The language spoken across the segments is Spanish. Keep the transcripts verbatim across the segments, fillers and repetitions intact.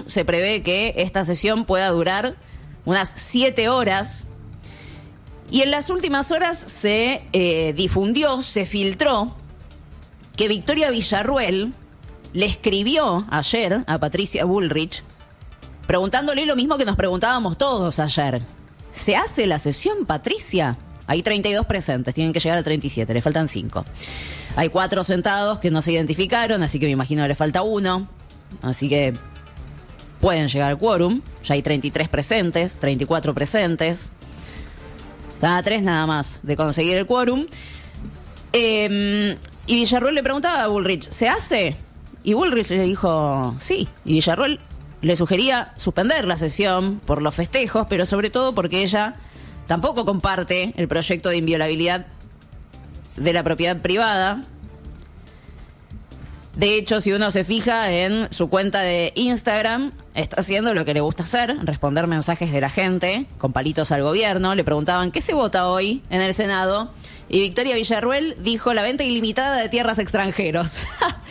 se prevé que esta sesión pueda durar unas siete horas. Y en las últimas horas se eh, difundió, se filtró que Victoria Villarruel le escribió ayer a Patricia Bullrich preguntándole lo mismo que nos preguntábamos todos ayer. ¿Se hace la sesión, Patricia? Hay treinta y dos presentes, tienen que llegar a treinta y siete, le faltan cinco. Hay cuatro sentados que no se identificaron, así que me imagino que le falta uno. Así que pueden llegar al quórum. Ya hay treinta y tres presentes, treinta y cuatro presentes. Están a tres nada más de conseguir el quórum. Eh, y Villarruel le preguntaba a Bullrich, ¿se hace? Y Bullrich le dijo sí. Y Villarruel le sugería suspender la sesión por los festejos, pero sobre todo porque ella tampoco comparte el proyecto de inviolabilidad de la propiedad privada. De hecho, si uno se fija en su cuenta de Instagram, está haciendo lo que le gusta hacer, responder mensajes de la gente con palitos al gobierno. Le preguntaban, ¿qué se vota hoy en el Senado? Y Victoria Villarruel dijo la venta ilimitada de tierras extranjeros.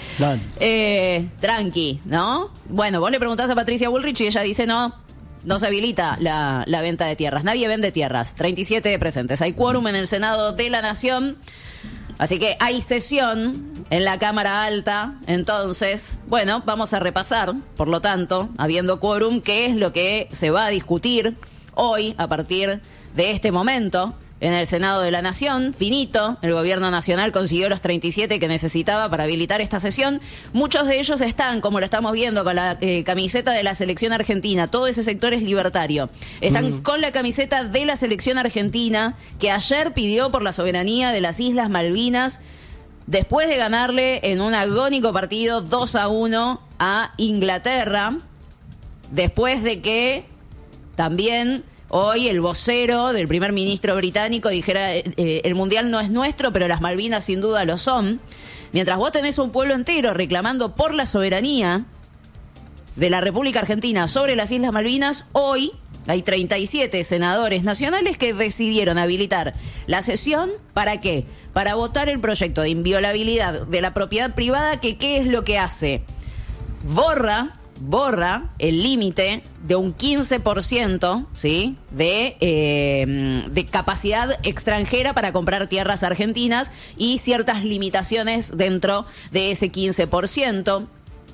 eh, tranqui, ¿no? Bueno, vos le preguntás a Patricia Bullrich y ella dice no, no se habilita la, la venta de tierras. Nadie vende tierras. treinta y siete presentes. Hay quórum en el Senado de la Nación. Así que hay sesión en la Cámara Alta. Entonces, bueno, vamos a repasar, por lo tanto, habiendo quórum, qué es lo que se va a discutir hoy a partir de este momento. En el Senado de la Nación, finito, el gobierno nacional consiguió los treinta y siete que necesitaba para habilitar esta sesión. Muchos de ellos están, como lo estamos viendo, con la eh, camiseta de la selección argentina. Todo ese sector es libertario. Están mm. con la camiseta de la selección argentina, que ayer pidió por la soberanía de las Islas Malvinas, después de ganarle en un agónico partido dos a uno a Inglaterra, después de que también hoy el vocero del primer ministro británico dijera eh, el mundial no es nuestro, pero las Malvinas sin duda lo son. Mientras vos tenés un pueblo entero reclamando por la soberanía de la República Argentina sobre las Islas Malvinas, hoy hay treinta y siete senadores nacionales que decidieron habilitar la sesión. ¿Para qué? Para votar el proyecto de inviolabilidad de la propiedad privada, que ¿qué es lo que hace? Borra borra el límite de un quince por ciento, ¿sí? de, eh, de capacidad extranjera para comprar tierras argentinas y ciertas limitaciones dentro de ese quince por ciento.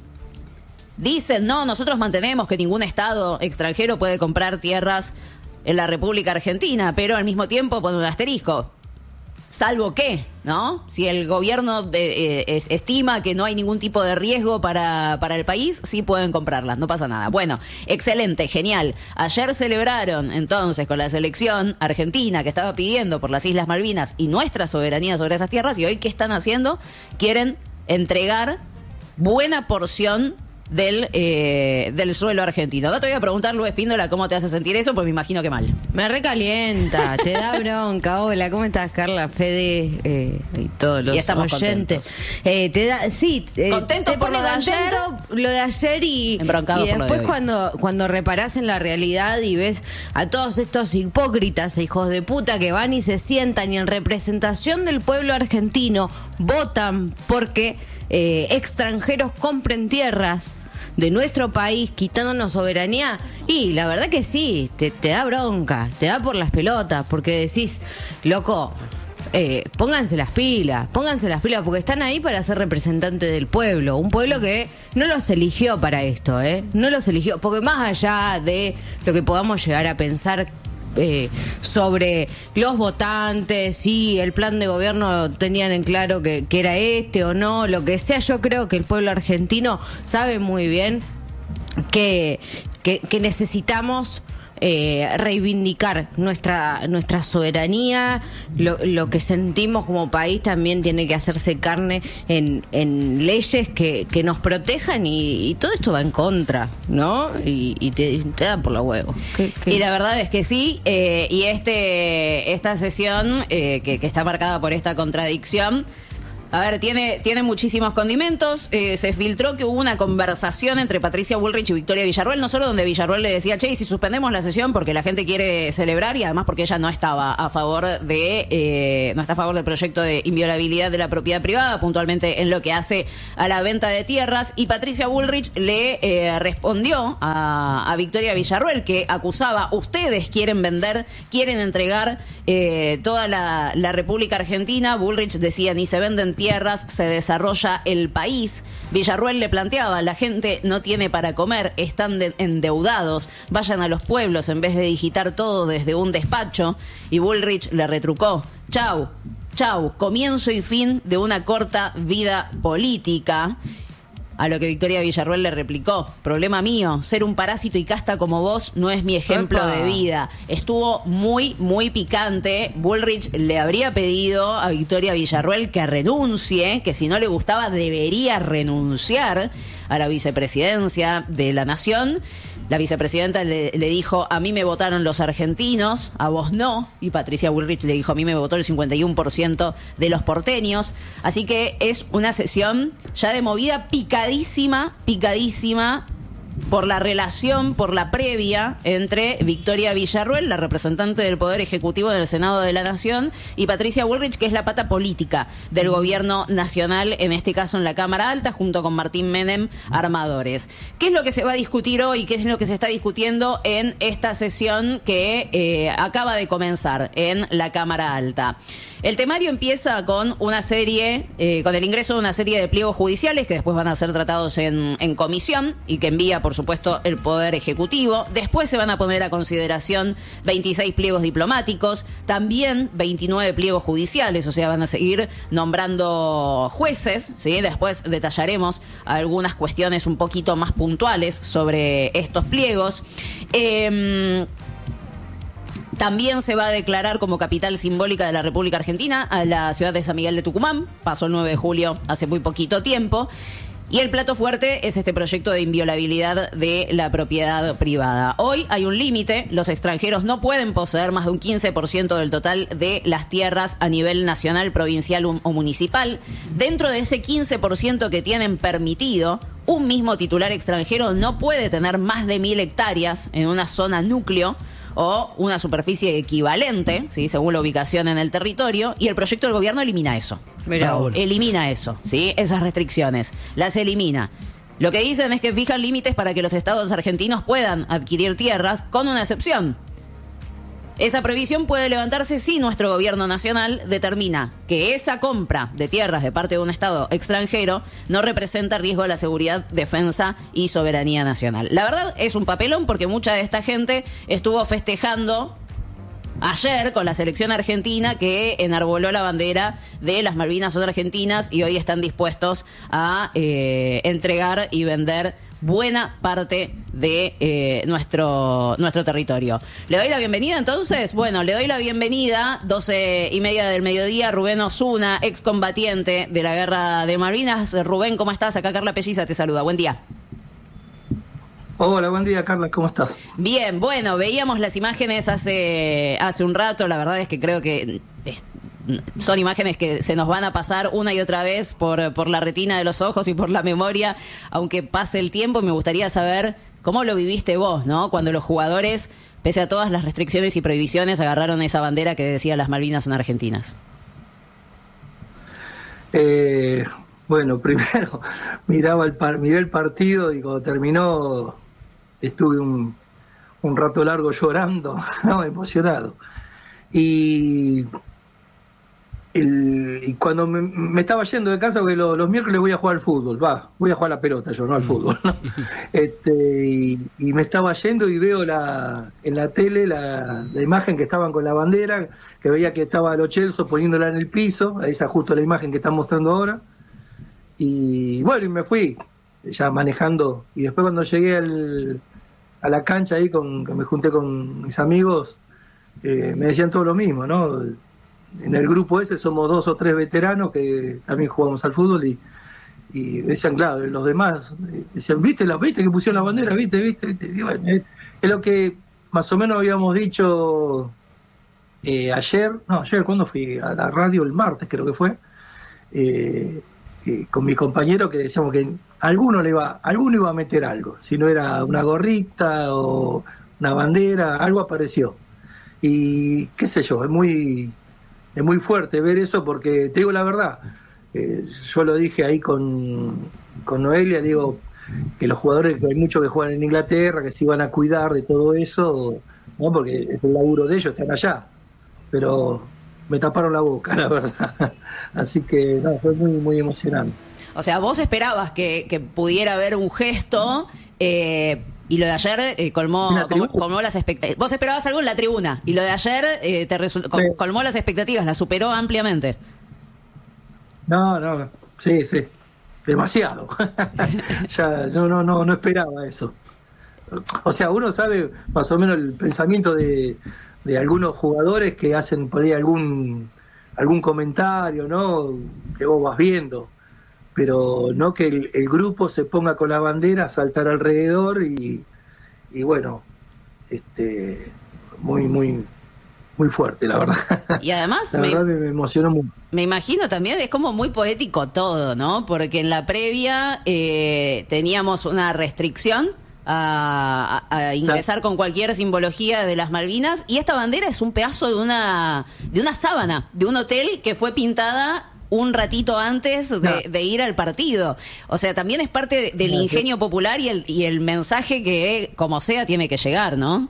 Dicen, no, nosotros mantenemos que ningún Estado extranjero puede comprar tierras en la República Argentina, pero al mismo tiempo pone un asterisco. Salvo que, ¿no? Si el gobierno de, eh, estima que no hay ningún tipo de riesgo para, para el país, sí pueden comprarlas, no pasa nada. Bueno, excelente, genial. Ayer celebraron entonces con la selección argentina que estaba pidiendo por las Islas Malvinas y nuestra soberanía sobre esas tierras, y hoy ¿qué están haciendo? Quieren entregar buena porción del eh, del suelo argentino. No te voy a preguntar, Lu Espíndola, cómo te hace sentir eso, pues me imagino que mal. Me recalienta, te da bronca. Hola, ¿cómo estás, Carla, Fede eh, y todos los y estamos oyentes? Eh, te da, sí, eh, contento te por pone lo de contento ayer, lo de ayer y, embroncado y por lo de después hoy. cuando cuando reparás en la realidad y ves a todos estos hipócritas e hijos de puta que van y se sientan y en representación del pueblo argentino votan porque eh, extranjeros compren tierras de nuestro país, quitándonos soberanía, y la verdad que sí, te, te da bronca, te da por las pelotas, porque decís, loco, eh, pónganse las pilas, pónganse las pilas, porque están ahí para ser representantes del pueblo, un pueblo que no los eligió para esto, ¿eh? No los eligió, porque más allá de lo que podamos llegar a pensar Eh, sobre los votantes y el plan de gobierno tenían en claro que, que era este o no, lo que sea, yo creo que el pueblo argentino sabe muy bien que, que, que necesitamos eh, reivindicar nuestra nuestra soberanía, lo, lo que sentimos como país también tiene que hacerse carne en, en leyes que, que nos protejan, y, y todo esto va en contra, ¿no? Y, y te, te da por los huevos. ¿Qué, qué? Y la verdad es que sí, eh, y este esta sesión eh, que, que está marcada por esta contradicción, A ver, tiene, tiene muchísimos condimentos. Eh, se filtró que hubo una conversación entre Patricia Bullrich y Victoria Villarruel, no solo donde Villarruel le decía, che, y si suspendemos la sesión porque la gente quiere celebrar, y además porque ella no estaba a favor de, eh, no está a favor del proyecto de inviolabilidad de la propiedad privada, puntualmente en lo que hace a la venta de tierras, y Patricia Bullrich le eh, respondió a, a Victoria Villarruel, que acusaba, ustedes quieren vender, quieren entregar eh, toda la, la República Argentina. Bullrich decía, ni se venden tierras, se desarrolla el país. Villarruel le planteaba, la gente no tiene para comer, están de, endeudados, vayan a los pueblos en vez de digitar todo desde un despacho. Y Bullrich le retrucó, chau, chau, comienzo y fin de una corta vida política. A lo que Victoria Villarruel le replicó, problema mío, ser un parásito y casta como vos no es mi ejemplo Epa. de vida. Estuvo muy, muy picante. Bullrich le habría pedido a Victoria Villarruel que renuncie, que si no le gustaba debería renunciar a la vicepresidencia de la Nación. La vicepresidenta le, le dijo, a mí me votaron los argentinos, a vos no. Y Patricia Bullrich le dijo, a mí me votó el cincuenta y uno por ciento de los porteños. Así que es una sesión ya de movida picadísima, picadísima, por la relación, por la previa entre Victoria Villarruel, la representante del Poder Ejecutivo del Senado de la Nación, y Patricia Bullrich, que es la pata política del gobierno nacional, en este caso en la Cámara Alta, junto con Martín Menem, armadores. ¿Qué es lo que se va a discutir hoy? ¿Qué es lo que se está discutiendo en esta sesión que eh, acaba de comenzar en la Cámara Alta? El temario empieza con una serie, eh, con el ingreso de una serie de pliegos judiciales que después van a ser tratados en, en comisión y que envía, por supuesto, el Poder Ejecutivo. Después se van a poner a consideración veintiséis pliegos diplomáticos, también veintinueve pliegos judiciales, o sea, van a seguir nombrando jueces, ¿sí? Después detallaremos algunas cuestiones un poquito más puntuales sobre estos pliegos. Eh, También se va a declarar como capital simbólica de la República Argentina a la ciudad de San Miguel de Tucumán. Pasó el nueve de julio hace muy poquito tiempo. Y el plato fuerte es este proyecto de inviolabilidad de la propiedad privada. Hoy hay un límite. Los extranjeros no pueden poseer más de un quince por ciento del total de las tierras a nivel nacional, provincial o municipal. Dentro de ese quince por ciento que tienen permitido, un mismo titular extranjero no puede tener más de mil hectáreas en una zona núcleo o una superficie equivalente, ¿sí? Según la ubicación en el territorio, y el proyecto del gobierno elimina eso. Mirá. Elimina eso, ¿sí? Esas restricciones, las elimina. Lo que dicen es que fijan límites para que los estados argentinos puedan adquirir tierras, con una excepción. Esa previsión puede levantarse si nuestro gobierno nacional determina que esa compra de tierras de parte de un estado extranjero no representa riesgo a la seguridad, defensa y soberanía nacional. La verdad es un papelón porque mucha de esta gente estuvo festejando ayer con la selección argentina que enarboló la bandera de las Malvinas son argentinas y hoy están dispuestos a eh, entregar y vender buena parte de eh, nuestro nuestro territorio. ¿Le doy la bienvenida entonces? Bueno, le doy la bienvenida, doce y media del mediodía, Rubén Osuna, excombatiente de la Guerra de Malvinas. Rubén, ¿cómo estás? Acá Carla Pelliza te saluda. Buen día. Hola, buen día, Carla, ¿cómo estás? Bien, bueno, veíamos las imágenes hace, hace un rato, la verdad es que creo que es, son imágenes que se nos van a pasar una y otra vez por, por la retina de los ojos y por la memoria, aunque pase el tiempo. Me gustaría saber cómo lo viviste vos, ¿no? Cuando los jugadores, pese a todas las restricciones y prohibiciones, agarraron esa bandera que decía las Malvinas son argentinas. Eh, bueno, primero miraba el par, miré el partido y cuando terminó estuve un, un rato largo llorando, ¿no? Emocionado. Y, el, y cuando me, me estaba yendo de casa, porque lo, los miércoles voy a jugar al fútbol, va, voy a jugar a la pelota yo, no al fútbol, ¿no? Este, y, y me estaba yendo y veo la, en la tele la, la imagen que estaban con la bandera, que veía que estaba Lo Celso poniéndola en el piso, esa justo la imagen que están mostrando ahora. Y bueno, y me fui ya manejando, y después cuando llegué al, a la cancha ahí, con, que me junté con mis amigos, eh, me decían todo lo mismo, ¿no? En el grupo ese somos dos o tres veteranos que también jugamos al fútbol y, y decían, claro, los demás decían, ¿viste la viste que pusieron la bandera? ¿Viste? ¿Viste? ¿Viste? Y bueno, es, es lo que más o menos habíamos dicho eh, ayer, no, ayer, ¿cuándo fui? A la radio el martes creo que fue. eh, eh, con mi compañero que decíamos que alguno le iba, alguno iba a meter algo, si no era una gorrita o una bandera, algo apareció. Y qué sé yo, es muy, es muy fuerte ver eso porque te digo la verdad, eh, yo lo dije ahí con, con Noelia, digo que los jugadores, que hay muchos que juegan en Inglaterra, que se iban a cuidar de todo eso, ¿no? Porque es el laburo de ellos, están allá, pero me taparon la boca, la verdad. Así que no, fue muy, muy emocionante. O sea, vos esperabas que, que pudiera haber un gesto, eh, y lo de ayer eh, colmó, colmó, colmó las expectativas. Vos esperabas algo en la tribuna, y lo de ayer eh, te resul- col- sí. colmó las expectativas, la superó ampliamente. No, no, sí, sí, demasiado. Ya no, no, no, no esperaba eso. O sea, uno sabe más o menos el pensamiento de, de algunos jugadores que hacen por ahí algún, algún comentario, ¿no? Que vos vas viendo. Pero no que el, el grupo se ponga con la bandera a saltar alrededor y, y bueno, este, muy, muy, muy fuerte, la verdad. Y además la me, verdad me, me emocionó mucho. Me imagino también, es como muy poético todo, ¿no? Porque en la previa eh, teníamos una restricción a, a, a ingresar con cualquier simbología de las Malvinas, y esta bandera es un pedazo de una, de una sábana, de un hotel que fue pintada un ratito antes de, no. de ir al partido. O sea, también es parte de, del no, ingenio sí. popular y el, y el mensaje que, como sea, tiene que llegar, ¿no?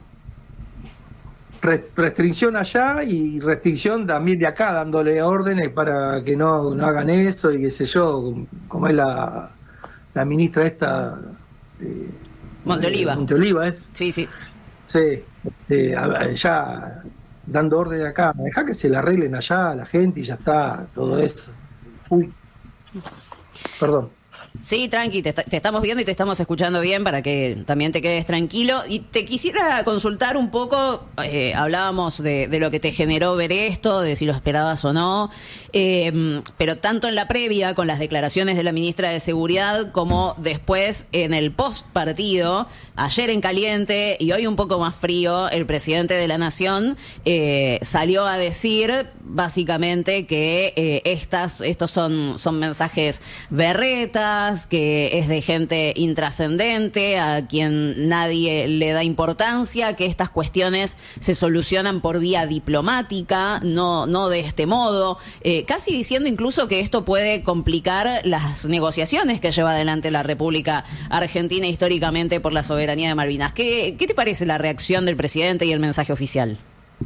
Restricción allá y restricción también de acá, dándole órdenes para que no, no hagan eso y qué sé yo, como es la, la ministra esta... Eh, Monteoliva. Eh, Monteoliva, ¿eh? Sí, sí. Sí, eh, ya... dando orden acá, deja que se la arreglen allá la gente y ya está, todo eso. Uy, perdón. Sí, tranqui, te, te estamos viendo y te estamos escuchando bien para que también te quedes tranquilo. Y te quisiera consultar un poco, eh, hablábamos de, de lo que te generó ver esto, de si lo esperabas o no, eh, pero tanto en la previa, con las declaraciones de la ministra de Seguridad, como después en el post partido, ayer en caliente y hoy un poco más frío, el presidente de la Nación eh, salió a decir básicamente que eh, estas, estos son, son mensajes berretas, que es de gente intrascendente, a quien nadie le da importancia, que estas cuestiones se solucionan por vía diplomática, no, no de este modo, eh, casi diciendo incluso que esto puede complicar las negociaciones que lleva adelante la República Argentina históricamente por la soberanía de Malvinas. ¿Qué, qué te parece la reacción del presidente y el mensaje oficial?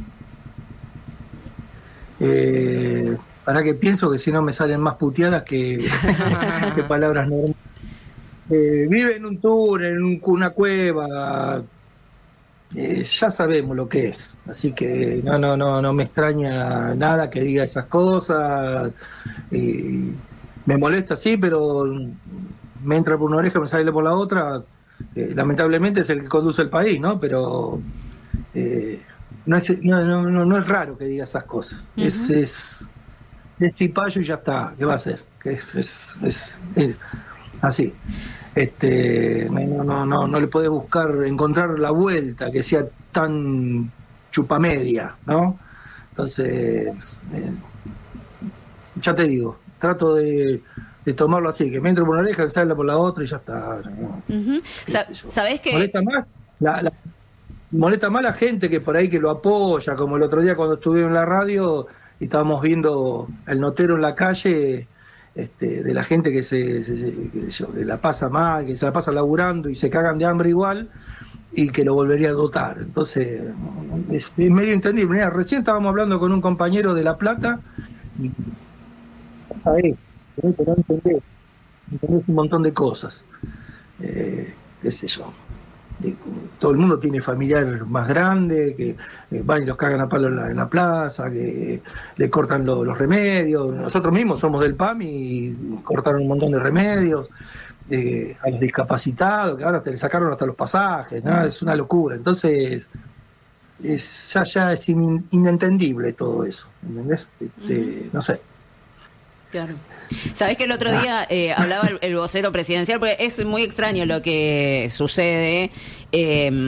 Eh... Para que pienso que si no me salen más puteadas que, que palabras normales. Eh, vive en un tour, en un, una cueva, eh, ya sabemos lo que es. Así que no, no, no, no me extraña nada que diga esas cosas. Eh, me molesta, sí, pero me entra por una oreja y me sale por la otra. Eh, lamentablemente es el que conduce el país, ¿no? Pero eh, no, es, no, no, no es raro que diga esas cosas. Uh-huh. Es... es de cipayo y ya está, ¿qué va a hacer? Que es, es, es, es así. Este, no, no, no, no le puedes buscar, encontrar la vuelta que sea tan chupamedia, ¿no? Entonces, eh, ya te digo, trato de, de tomarlo así, que me entre por una oreja, que salga por la otra y ya está. ¿No? Uh-huh. Sa- ¿Sabés qué? ¿Molesta más? La, la, molesta más la gente que por ahí que lo apoya, como el otro día cuando estuve en la radio y estábamos viendo el notero en la calle, este, de la gente que se, se, se que, yo, que la pasa mal, que se la pasa laburando y se cagan de hambre igual, y que lo volvería a dotar. Entonces, es, es medio entendible. Mira, recién estábamos hablando con un compañero de La Plata y sabés, no entendés, entendés un montón de cosas. Eh, qué sé yo. Todo el mundo tiene familiar más grande, que eh, van y los cagan a palo en la, en la plaza, que le cortan lo, los remedios. Nosotros mismos somos del P A M y cortaron un montón de remedios eh, a los discapacitados, que ahora te le sacaron hasta los pasajes, ¿no? Es una locura. Entonces, es, ya, ya es in, inentendible todo eso, ¿entendés? Este, uh-huh. No sé. Claro. Sabés que el otro día eh, hablaba el, el vocero presidencial, porque es muy extraño lo que sucede, eh,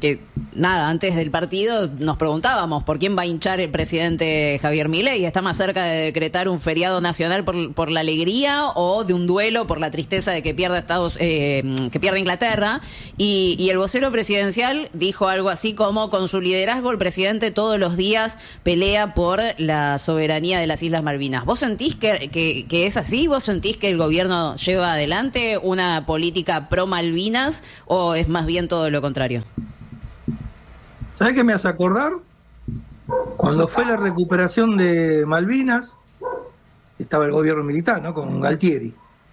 que nada, antes del partido nos preguntábamos por quién va a hinchar el presidente Javier Milei. ¿Está más cerca de decretar un feriado nacional por, por la alegría o de un duelo por la tristeza de que pierda Estados, eh, que pierda Inglaterra? Y, y el vocero presidencial dijo algo así como: con su liderazgo el presidente todos los días pelea por la soberanía de las Islas Malvinas. ¿Vos sentís que, que, que es así? ¿Vos sentís que el gobierno lleva adelante una política pro Malvinas o es más bien todo lo contrario? ¿Sabés qué me hace acordar? Cuando fue la recuperación de Malvinas, estaba el gobierno militar, ¿no? Con Galtieri.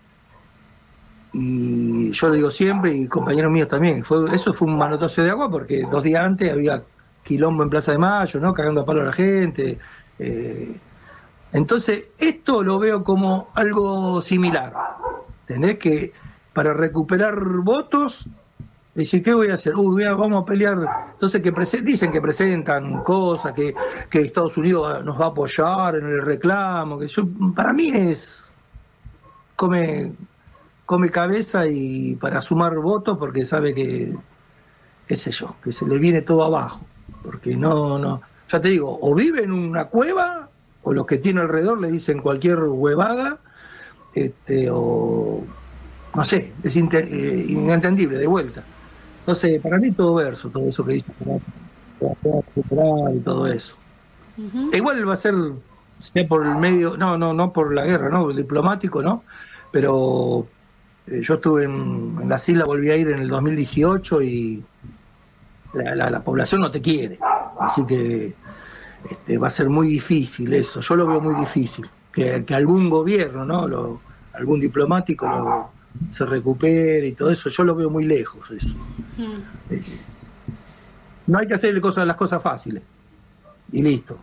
Y yo lo digo siempre, y compañeros míos también, fue, eso fue un manotazo de agua porque dos días antes había quilombo en Plaza de Mayo, ¿no? Cagando a palo a la gente. Eh, entonces, esto lo veo como algo similar. ¿Entendés? Que para recuperar votos, decir, ¿qué voy a hacer? Uy, vamos a pelear. Entonces, que prese- dicen que presentan cosas, que, que Estados Unidos nos va a apoyar en el reclamo. Que yo, para mí es come, come cabeza y para sumar votos porque sabe que, qué sé yo, que se le viene todo abajo. Porque no, no, ya te digo, o vive en una cueva, o los que tiene alrededor le dicen cualquier huevada, este, o no sé, es inte- eh, inentendible, de vuelta. Entonces, para mí todo verso, todo eso que dice, y todo eso. Uh-huh. E igual va a ser, sea por el medio, no, no, no por la guerra, no, el diplomático, ¿no? Pero eh, yo estuve en, en las islas, volví a ir en el dos mil dieciocho y la, la, la población no te quiere, así que este, va a ser muy difícil eso, yo lo veo muy difícil, que, que algún gobierno, ¿no? Lo, algún diplomático lo, se recupere y todo eso, yo lo veo muy lejos eso. Mm. Eh, no hay que hacer cosas, las cosas fáciles y listo.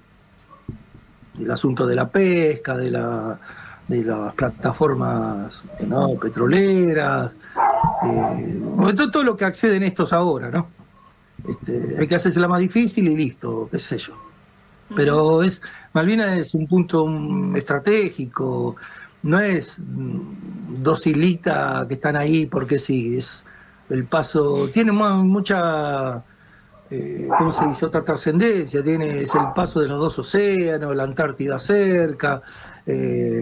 El asunto de la pesca, de la de las plataformas, ¿no? Petroleras, eh, todo, todo lo que acceden estos ahora, ¿no? Este, hay que hacerse la más difícil y listo, qué sé yo. Pero es Malvinas es un punto um, estratégico, no es um, dos islitas que están ahí porque sí, es el paso, tiene mucha, eh, ¿cómo se dice? Otra trascendencia, tiene, es el paso de los dos océanos, la Antártida cerca, eh,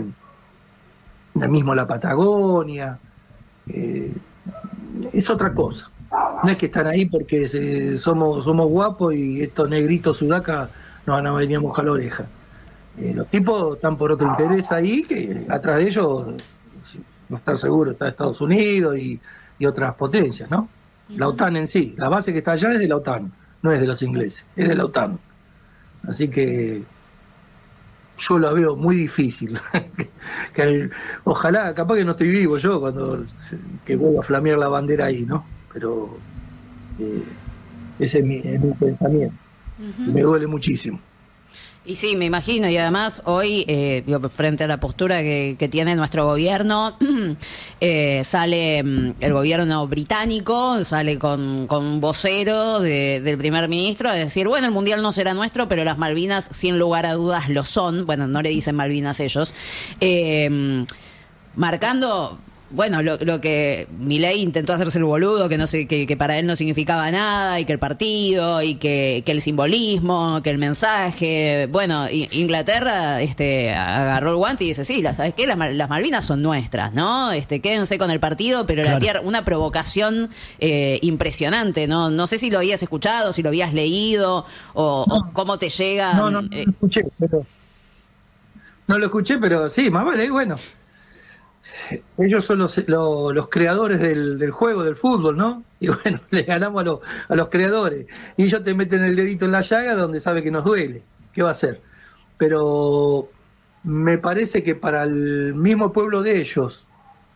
mismo la Patagonia, eh, es otra cosa. No es que están ahí porque se, somos somos guapos y estos negritos sudacas nos van a venir a mojar la oreja. Eh, los tipos están por otro interés ahí, que atrás de ellos, no estar seguro, está Estados Unidos y, y otras potencias, ¿no? La OTAN en sí, la base que está allá es de la OTAN, no es de los ingleses, es de la OTAN. Así que yo la veo muy difícil. que el, ojalá, capaz que no estoy vivo yo cuando que vuelva a flamear la bandera ahí, ¿no? Pero eh, ese es mi, es mi pensamiento. Uh-huh. Me duele muchísimo. Y sí, me imagino, y además hoy, eh, digo, frente a la postura que, que tiene nuestro gobierno, eh, sale el gobierno británico, sale con, con un vocero de, del primer ministro a decir, bueno, el Mundial no será nuestro, pero las Malvinas sin lugar a dudas lo son. Bueno, no le dicen Malvinas ellos. Eh, marcando... Bueno, lo, lo que Milei intentó hacerse el boludo, que no sé, que, que para él no significaba nada, y que el partido, y que, que el simbolismo, que el mensaje. Bueno, Inglaterra este, agarró el guante y dice, sí, ¿sabes qué? Las, las Malvinas son nuestras, ¿no? Este, quédense con el partido, pero claro. La tierra, una provocación eh, impresionante, ¿no? No sé si lo habías escuchado, si lo habías leído, o, no, o cómo te llega. No, no, no lo escuché, pero no lo escuché, pero sí, más vale, bueno. Ellos son los, los, los creadores del, del juego, del fútbol, ¿no? Y bueno, le ganamos a, los, a los creadores. Y ellos te meten el dedito en la llaga donde sabe que nos duele. ¿Qué va a hacer? Pero me parece que para el mismo pueblo de ellos,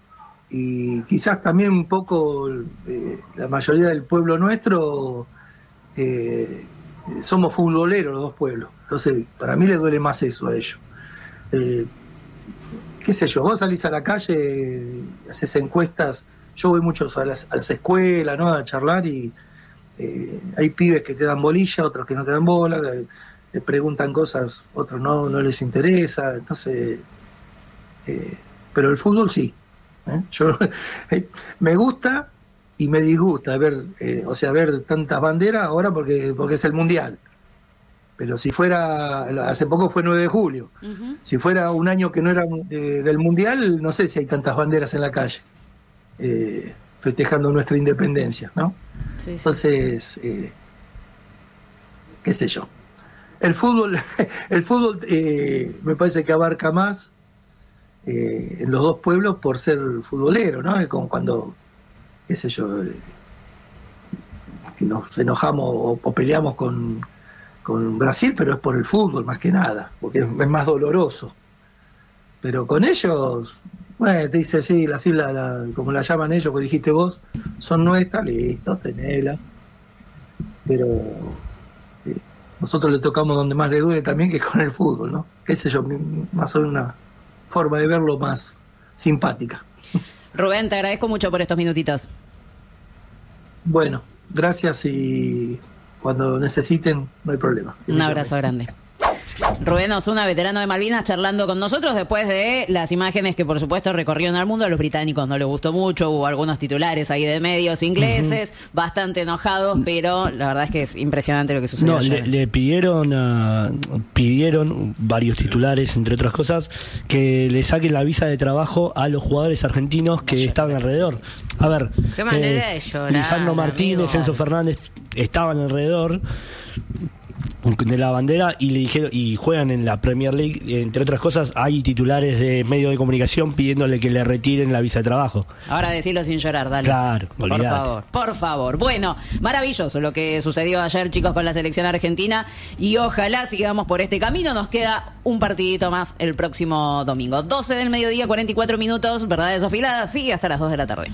y quizás también un poco eh, la mayoría del pueblo nuestro, eh, somos futboleros los dos pueblos. Entonces, para mí les duele más eso a ellos. Eh, qué sé yo, vos salís a la calle, haces encuestas, yo voy muchos a las, a las escuelas, ¿no? A charlar y eh, hay pibes que te dan bolilla, otros que no te dan bola, que te preguntan cosas, otros no, no les interesa, entonces, eh, pero el fútbol sí, ¿eh? Yo me gusta y me disgusta ver, eh, o sea, ver tantas banderas ahora porque, porque es el Mundial. Pero si fuera, hace poco fue nueve de julio, uh-huh. si fuera un año que no era eh, del Mundial, no sé si hay tantas banderas en la calle, eh, festejando nuestra independencia, ¿no? Sí, sí. Entonces, eh, qué sé yo. El fútbol, el fútbol eh, me parece que abarca más eh, en los dos pueblos por ser futbolero, ¿no? Es como cuando, qué sé yo, eh, que nos enojamos o, o peleamos con... con Brasil, pero es por el fútbol más que nada, porque es, es más doloroso. Pero con ellos, bueno, te dice, sí, las islas, la, como la llaman ellos, que dijiste vos, son nuestras, listo, tenela. Pero sí, nosotros le tocamos donde más le duele también, que es con el fútbol, ¿no? Qué sé yo, más o menos una forma de verlo más simpática. Rubén, te agradezco mucho por estos minutitos. Bueno, gracias y... cuando necesiten, no hay problema. Un abrazo grande. Rubén Osuna, veterano de Malvinas, charlando con nosotros después de las imágenes que, por supuesto, recorrieron al mundo. A los británicos no les gustó mucho, hubo algunos titulares ahí de medios ingleses, uh-huh. bastante enojados, pero la verdad es que es impresionante lo que sucedió. No, le, le pidieron, uh, pidieron varios titulares, entre otras cosas, que le saquen la visa de trabajo a los jugadores argentinos que estaban alrededor. A ver, qué manera eh, de llorar, Lisandro Martínez, amigo. Enzo Fernández estaban alrededor de la bandera y le dijeron, y juegan en la Premier League, entre otras cosas. Hay titulares de medios de comunicación pidiéndole que le retiren la visa de trabajo. Ahora decirlo sin llorar, dale. Claro, olvidate. Por favor, por favor. Bueno, maravilloso lo que sucedió ayer, chicos, con la selección argentina, y ojalá sigamos por este camino. Nos queda un partidito más el próximo domingo. doce del mediodía, cuarenta y cuatro minutos, verdades afiladas, sigue hasta las dos de la tarde.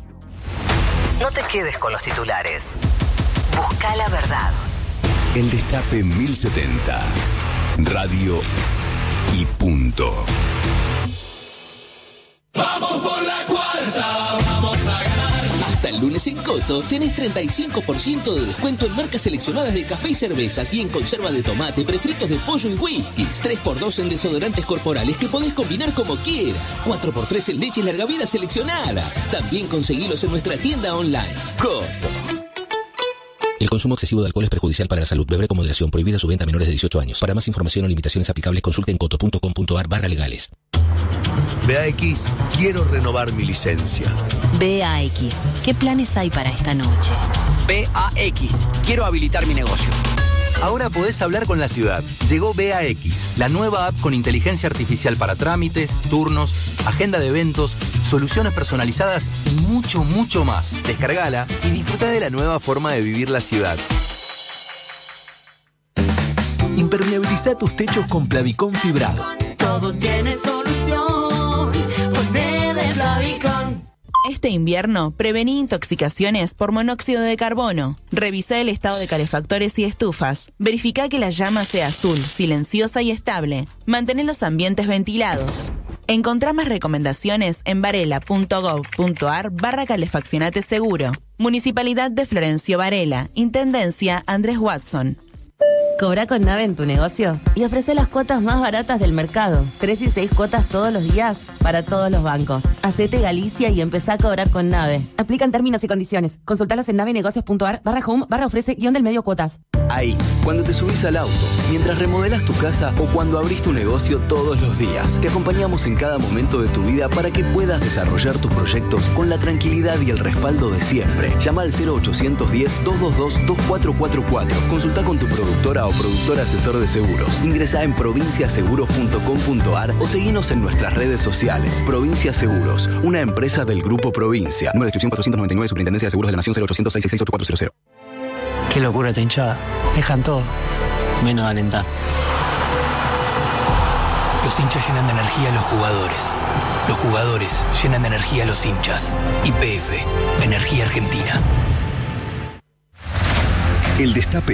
No te quedes con los titulares. Busca la verdad. El Destape mil setenta. Radio y punto. Vamos por la cuarta, vamos a ganar. Hasta el lunes en Coto tenés treinta y cinco por ciento de descuento en marcas seleccionadas de café y cervezas y en conserva de tomate, prefritos de pollo y whiskies. tres por dos en desodorantes corporales que podés combinar como quieras. cuatro por tres en leches larga vida seleccionadas. También conseguilos en nuestra tienda online. Coto. El consumo excesivo de alcohol es perjudicial para la salud. Beber con moderación. Prohibida su venta a menores de dieciocho años. Para más información o limitaciones aplicables, consulte en coto punto com punto ar barra legales. B A X, quiero renovar mi licencia. B A X, ¿qué planes hay para esta noche? B A X, quiero habilitar mi negocio. Ahora podés hablar con la ciudad. Llegó B A X, la nueva app con inteligencia artificial para trámites, turnos, agenda de eventos, soluciones personalizadas y mucho, mucho más. Descargala y disfruta de la nueva forma de vivir la ciudad. Impermeabiliza tus techos con Plavicón fibrado. Todo tiene solución. Ponele Plavicón. Este invierno, prevení intoxicaciones por monóxido de carbono. Revisá el estado de calefactores y estufas. Verificá que la llama sea azul, silenciosa y estable. Mantén los ambientes ventilados. Encontrá más recomendaciones en varela punto gov punto ar barra calefaccionate seguro. Municipalidad de Florencio Varela. Intendencia Andrés Watson. Cobra con Nave en tu negocio y ofrece las cuotas más baratas del mercado. Tres y seis cuotas todos los días para todos los bancos. Hacete Galicia y empezá a cobrar con Nave. Aplican términos y condiciones. Consultalos en navenegocios punto ar barra home barra ofrece guión del medio cuotas. Ahí, cuando te subís al auto, mientras remodelas tu casa o cuando abrís tu negocio todos los días. Te acompañamos en cada momento de tu vida para que puedas desarrollar tus proyectos con la tranquilidad y el respaldo de siempre. Llama al cero ochocientos diez, doscientos veintidós, veinticuatro cuarenta y cuatro. Consulta con tu productora o productor asesor de seguros. Ingresá en provincia seguros punto com punto ar o seguinos en nuestras redes sociales. Provincia Seguros, una empresa del Grupo Provincia. Número de inscripción cuatrocientos noventa y nueve, Superintendencia de Seguros de la Nación, cero ochocientos seis seis seis ocho cuatro cero cero. Qué locura esta hinchada. Dejan todo, menos alentar. Los hinchas llenan de energía a los jugadores. Los jugadores llenan de energía a los hinchas. Y P F, Energía Argentina. El Destape